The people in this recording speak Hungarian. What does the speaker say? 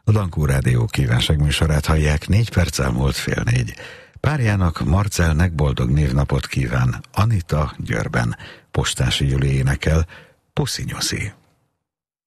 A Dankó Rádió kívánságműsorát hallják, 4 perc elmúlt fél 4. Párjának, Marcelnek boldog névnapot kíván Anita Győrben. Postási Juli énekel, Puszi Nyuszi.